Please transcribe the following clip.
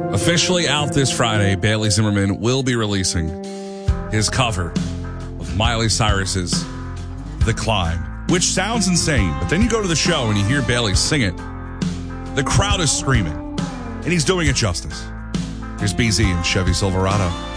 Officially out this Friday, Bailey Zimmerman will be releasing his cover of Miley Cyrus's The Climb, which sounds insane, but then you go to the show and you hear Bailey sing it. The crowd is screaming, and he's doing it justice. Here's BZ and Chevy Silverado.